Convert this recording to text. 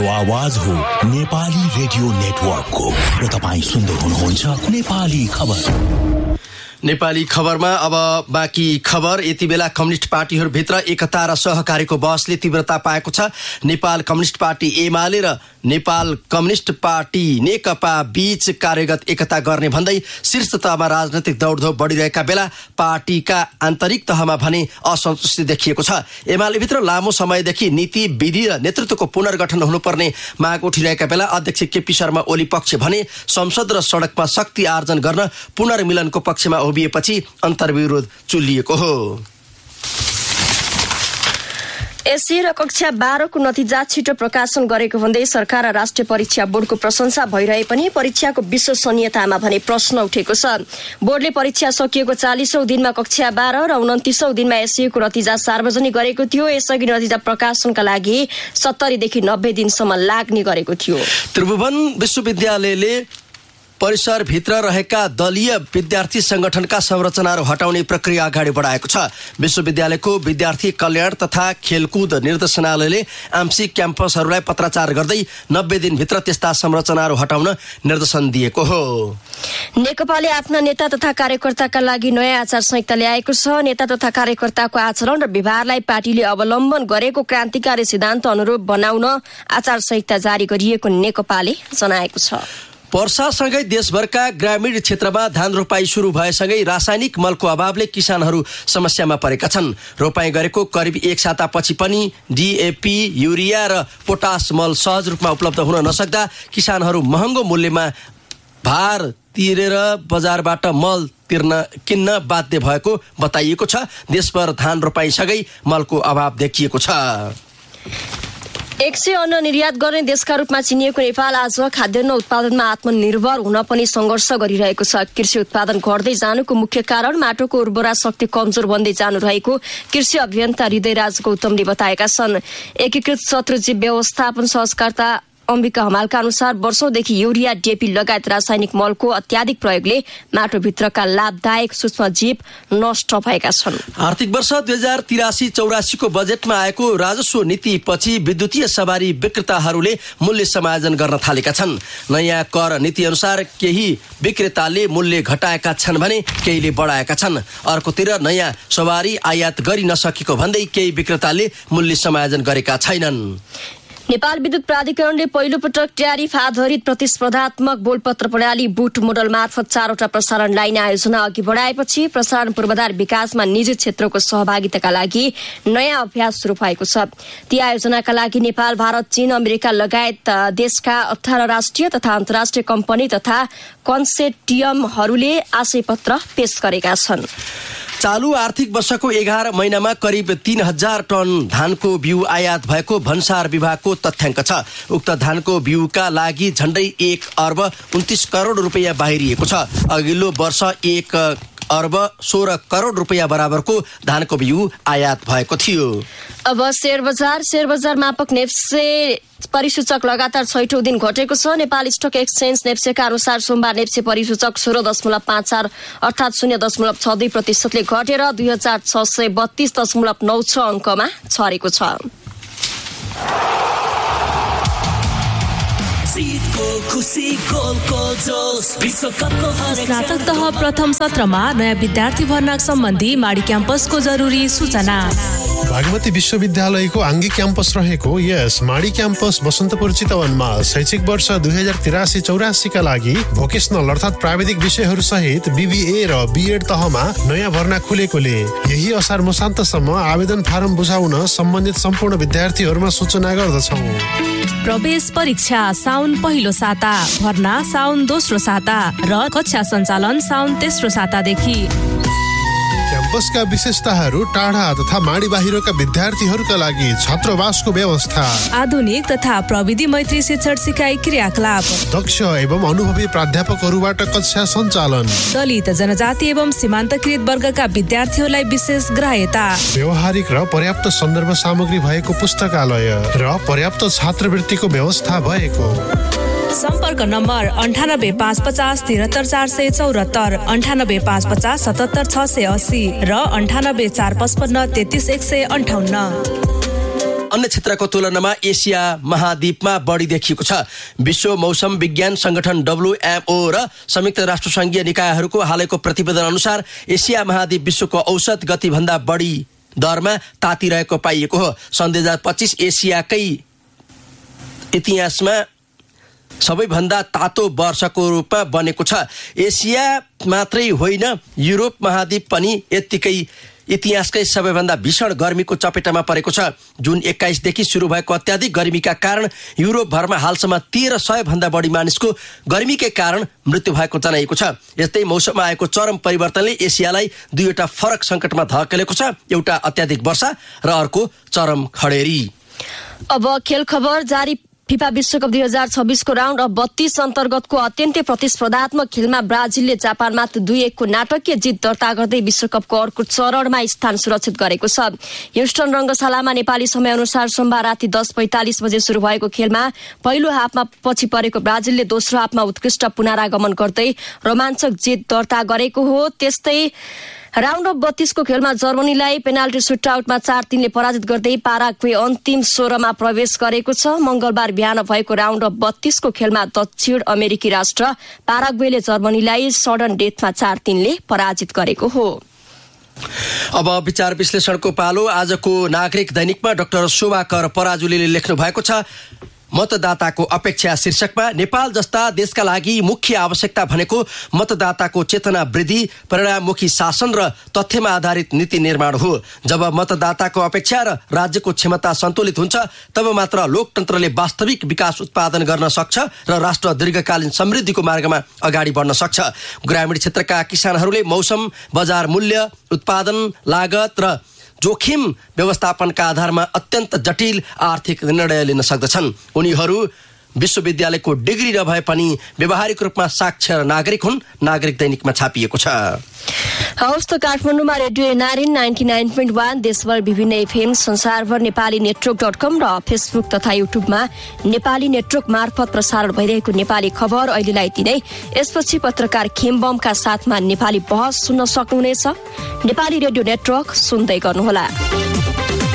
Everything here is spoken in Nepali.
आवाज हो नेपाली रेडियो नेटवर्कको र तपाईं सुन्दै हुनुहुन्छ नेपाली खबर। नेपाली खबरमा अब बाँकी खबर। यति बेला कम्युनिस्ट पार्टीहरूभित्र एकता र सहकारीको बहसले तीव्रता पाएको छ। नेपाल कम्युनिस्ट पार्टी एमाले र नेपाल कम्युनिस्ट पार्टी नेकपा बीच कार्यगत एकता गर्ने भन्दै शीर्ष तहमा राजनैतिक दौडधोप बढिरहेका बेला पार्टीका आन्तरिक तहमा भने असन्तुष्टि देखिएको छ। एमालेभित्र लामो समयदेखि नीति विधि र नेतृत्वको पुनर्गठन हुनुपर्ने माग उठिरहेका बेला अध्यक्ष केपी शर्मा ओली पक्ष भने संसद र सडकमा शक्ति आर्जन गर्न पुनर्मिलनको पक्षमा उभिएपछि अन्तर्विरोध चुलिएको हो। एससी र कक्षा 12 को नतिजा छिटो प्रकाशन गरेको भन्दै सरकार र राष्ट्रिय परीक्षा बोर्डको प्रशंसा भइरहे पनि परीक्षाको विश्वसनीयतामा भने प्रश्न उठेको छ। बोर्डले परीक्षा सकिएको 40औं दिनमा कक्षा 12 र 29औं दिनमा एससी को नतिजा सार्वजनिक गरेको थियो। यसअघि नतिजा प्रकाशनका लागि 70 देखि 90 दिनसम्म लाग्ने गरेको थियो। त्रिभुवन विश्वविद्यालयले परिसरभित्र रहेका दलीय विद्यार्थी संगठनका संरचनाहरू हटाउने प्रक्रिया अगाडि बढाएको छ। विश्वविद्यालयको विद्यार्थी कल्याण तथा खेलकुद निर्देशनालयले आंशिक क्याम्पसहरूलाई पत्राचार गर्दै 90 दिनभित्र त्यस्ता संरचनाहरू हटाउन निर्देशन दिएको हो। नेकपाले आफ्ना नेता तथा कार्यकर्ताका लागि नयाँ आचार संहिता ल्याएको छ। नेता तथा कार्यकर्ताको आचरण र व्यवहारलाई पार्टीले अवलम्बन गरेको क्रान्तिकारी सिद्धान्त अनुरूप बनाउन आचार संहिता जारी गरिएको नेकपाले जनाएको छ। वर्षासँगै देशभरका ग्रामीण क्षेत्रमा धान रोपाई सुरु भएसँगै रासायनिक मलको अभावले किसानहरू समस्यामा परेका छन्। रोपाई गरेको करिब एक सातापछि पनि डीएपी, युरिया र पोटास मल सहज रूपमा उपलब्ध हुन नसक्दा किसानहरू महँगो मूल्यमा भार तिरेर बजारबाट मल किन्न बाध्य भएको बताइएको छ। देशभर धान रोपाईसँगै मलको अभाव देखिएको छ। 100 अन्न निर्यात गर्ने देशका रूपमा चिनिएको नेपाल आज खाद्यान्न उत्पादनमा आत्मनिर्भर हुन पनि सङ्घर्ष गरिरहेको छ। कृषि उत्पादन घट्दै जानुको मुख्य कारण माटोको उर्वरा शक्ति कमजोर बन्दै जानु रहेको कृषि अभियन्ता हृदयराज गौतमले बताएका छन्। एकीकृत शत्रुजीव व्यवस्थापन सहकारिता अम्बिका हमालका अनुसार वर्षौंदेखि युरिया, डीएपी लगायत रासायनिक मलको अत्याधिक प्रयोगले माटोभित्रका लाभदायक सूक्ष्म जीव नष्ट भएका छन्। आर्थिक वर्ष 2083-84 को बजेटमा आएको राजस्व नीति पछि विद्युतीय सवारी विक्रेताहरूले मूल्य समायोजन गर्न थालेका छन्। नयाँ कर नीति अनुसार केही विक्रेताले मूल्य घटाएका छन् भने केहीले बढाएका छन्। अर्कोतिर नयाँ सवारी आयात गरि नसकेको भन्दै केही विक्रेताले मूल्य समायोजन गरेका छैनन्। नेपाल विद्युत प्राधिकरणले पहिलो पटक ट्यारिफ आधारित प्रतिस्पर्धात्मक बोलपत्र प्रणाली बुट मोडल मार्फत 4वटा प्रसारण लाइन आयोजना अघि बढाएपछि प्रसारण पूर्वाधार विकासमा निजी क्षेत्रको सहभागिताका लागि नयाँ अभ्यास शुरू भएको छ। ती आयोजनाका लागि नेपाल, भारत, चीन, अमेरिका लगायत देशका 18 राष्ट्रिय तथा अन्तर्राष्ट्रिय कम्पनी तथा कन्सोर्टियमहरूले आशय पत्र पेश गरेका छन्। चालू आर्थिक वर्षको 11 महिनामा करिब 3000 टन धानको बिउ आयात भएको भन्सार विभागको तथ्याङ्क छ। उक्त धानको बिउका लागि झण्डै 1 अर्ब 29 करोड रुपैयाँ बाहिरिएको छ। अघिल्लो वर्ष 1 अर्ब 16 करोड रुपैयाँ बराबरको धानको बिउ आयात भएको थियो। अब शेयर बजार मापक नेप्से परिसूचक लगातार 6औं दिन घटेको छ। नेपाल स्टक एक्सचेन्ज नेप्सेका अनुसार सोमबार नेप्से परिसूचक 16.54 अर्थात् 0.62% घटेर 2632.96 अङ्कमा छरेको छ। स्नातक तह प्रथम सत्रमा नयाँ विद्यार्थी भर्ना सम्बन्धी माडी क्याम्पसको जरुरी सूचना। भागमती विश्वविद्यालयको आङ्गी क्याम्पस रहेको यस माडी क्याम्पस बसन्तपुर चितवनमा शैक्षिक वर्ष 2083-84 का लागि भोकेसनल अर्थात् प्राविधिक विषयहरू सहित बीबीए र बीएड तहमा नयाँ भर्ना खुलेकोले यही असार मसान्तसम्म आवेदन फारम बुझाउन सम्बन्धित सम्पूर्ण विद्यार्थीहरूमा सूचना गर्दछौँ। प्रवेश परीक्षा साउन पहिलो साता, भर्ना साउन दोस्रो साता र कक्षा सञ्चालन साउन तेस्रो सातादेखि। क्याम्पसका विशेषताहरू टाढा तथा माडी बाहिरका विद्यार्थीहरूका लागि छात्रावासको व्यवस्था, आधुनिक तथा प्रविधि मैत्री शिक्षण सिकाइ क्रियाकलाप, दक्ष एवं अनुभवी प्राध्यापकहरूबाट कक्षा सञ्चालन, दलित, जनजाति एवं सीमान्तकृत वर्गका विद्यार्थीहरूलाई विशेष ग्राह्यता, व्यवहारिक र पर्याप्त सन्दर्भ सामग्री भएको पुस्तकालय र पर्याप्त छात्रवृत्तिको व्यवस्था भएको। सम्पर्क नम्बर 9855 73474, 9855 77680 र 9845 33158। अन्य क्षेत्रको तुलनामा एसिया महाद्वीपमा बढी देखिएको छ। विश्व मौसम विज्ञान संगठन WMO र संयुक्त राष्ट्रसङ्घीय निकायहरूको हालैको प्रतिवेदन अनुसार एसिया महाद्वीप विश्वको औसत गतिभन्दा बढी दरमा तातिरहेको पाइएको हो। सन् 2025 एसियाकै इतिहासमा सबैभन्दा तातो वर्षको रूपमा बनेको छ। एसिया मात्रै होइन, युरोप महाद्वीप पनि यत्तिकै इतिहासकै सबैभन्दा भीषण गर्मीको चपेटामा परेको छ। जुन 21 देखि सुरु भएको अत्याधिक गर्मीका कारण युरोपभरमा हालसम्म 1300 भन्दा बढी मानिसको गर्मीकै कारण मृत्यु भएको जनाइएको छ। यस्तै मौसममा आएको चरम परिवर्तनले एसियालाई दुईवटा फरक सङ्कटमा धकेलेको छ, एउटा अत्याधिक वर्षा र अर्को चरम खडेरी। अब खेल खबर जारी। फिफा विश्वकप 2026 को राउन्ड अफ 32 अन्तर्गतको अत्यन्तै प्रतिस्पर्धात्मक खेलमा ब्राजिलले जापानमा 2-1 को नाटकीय जित दर्ता गर्दै विश्वकपको अर्को चरणमा स्थान सुरक्षित गरेको छ। ह्युस्टन रङ्गशालामा नेपाली समयअनुसार सोमबार राति 10:45 बजे सुरु भएको खेलमा पहिलो हाफमा पछि परेको ब्राजिलले दोस्रो हाफमा उत्कृष्ट पुनरागमन गर्दै रोमाञ्चक जित दर्ता गरेको हो। त्यस्तै राउन्ड अफ 32 को खेलमा जर्मनीलाई पेनाल्टी सुटआउटमा 4-3 ले पराजित गर्दै पाराग्वे अन्तिम 16 प्रवेश गरेको छ। मंगलबार बिहान भएको राउन्ड अफ 32 को खेलमा दक्षिण अमेरिकी राष्ट्र पाराग्वेले जर्मनीलाई सडन डेथमा 4-3 ले पराजित गरेको हो। अब विचार विश्लेषणको पालो। आजको नागरिक दैनिकमा डाक्टर शोभाकर पराजुलीले लेख्नु भएको छ, मतदाताको अपेक्षा शीर्षकमा नेपाल जस्ता देशका लागि मुख्य आवश्यकता भनेको मतदाताको चेतना वृद्धि, परिणाममुखी शासन र तथ्यमा आधारित नीति निर्माण हो। जब मतदाताको अपेक्षा र राज्यको क्षमता सन्तुलित हुन्छ तब मात्र लोकतन्त्रले वास्तविक विकास उत्पादन गर्न सक्छ र राष्ट्र दीर्घकालीन समृद्धिको मार्गमा अगाडि बढ्न सक्छ। ग्रामीण क्षेत्रका किसानहरूले मौसम, बजार मूल्य, उत्पादन लागत र जोखिम व्यवस्थापनका आधारमा अत्यन्त जटिल आर्थिक निर्णय लिन सक्दछन्। उनीहरू विश्वविद्यालयको डिग्री नभए पनि व्यावहारिक रूपमा साक्षर नागरिक हुन्, नागरिक दैनिकमा छापिएको छ। हवस् त काठमाडौँमा रेडियो एनआरएन 99.1, देशभर विभिन्न एफएम, संसारभर नेपाली नेटवर्क.com र फेसबुक तथा युट्युबमा नेपाली नेटवर्क मार्फत प्रसारण भइरहेको नेपाली खबर अहिलेलाई यति नै। यसपछि पत्रकार खेमबमका साथमा नेपाली बहस सुन्न सक्नुहुनेछ। नेपाली रेडियो नेटवर्क सुन्दै गर्नुहोला।